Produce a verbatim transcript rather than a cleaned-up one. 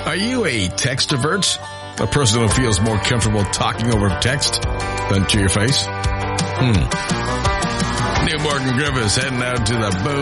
Are you a textrovert? A person who feels more comfortable talking over text than to your face? Hmm. New Morgan Griffiths heading out to the booth.